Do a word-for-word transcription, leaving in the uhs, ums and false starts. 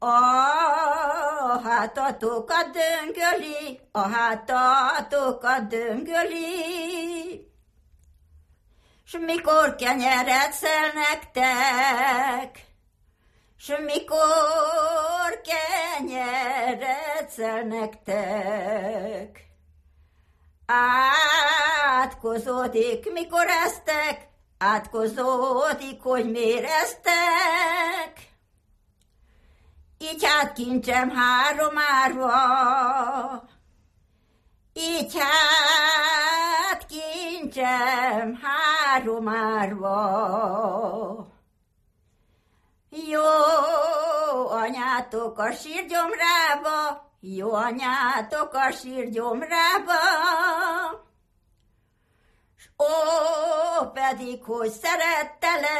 A hátatokat döngöli, a hátatokat döngöli, s mikor kenyeret szel nektek, s mikor kenyeret szel nektek, átkozódik, mikor esztek, átkozódik, hogy miért esztek. Így hát kincsem három árva, így hát kincsem három árva. Jó anyátok a sírgyomrába, jó anyátok a sírgyomrába, s ó pedig, hogy szerettelek,